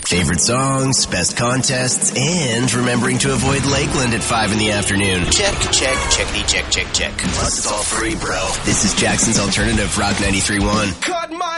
Favorite songs, best contests, and remembering to avoid Lakeland at 5 in the afternoon. Check, checkity, check. Plus it's all free, bro. This is Jackson's Alternative Rock 93.1. Cut my